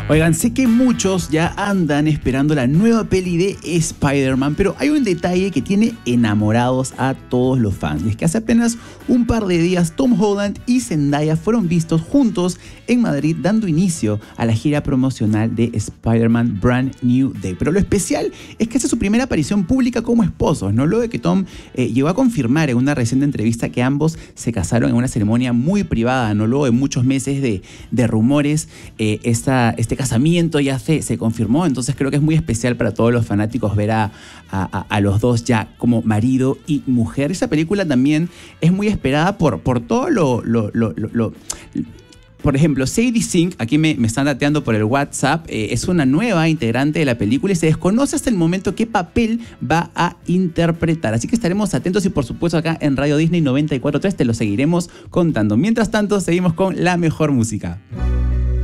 Oigan, sé que muchos ya andan esperando la nueva peli de Spider-Man, pero hay un detalle que tiene enamorados a todos los fans. Y es que hace apenas un par de días Tom Holland y Zendaya fueron vistos juntos en Madrid dando inicio a la gira promocional de Spider-Man Brand New Day. Pero lo especial es que hace su primera aparición pública como esposos, ¿no? Luego de que Tom llegó a confirmar en una reciente entrevista que ambos se casaron en una ceremonia muy privada, ¿no? Luego de muchos meses de rumores, este casamiento ya se confirmó, entonces creo que es muy especial para todos los fanáticos ver a los dos ya como marido y mujer. Esa película también es muy esperada por todo por ejemplo, Sadie Sink, aquí me están dateando por el WhatsApp, es una nueva integrante de la película y se desconoce hasta el momento qué papel va a interpretar. Así que estaremos atentos y por supuesto acá en Radio Disney 94.3 te lo seguiremos contando. Mientras tanto, seguimos con la mejor música.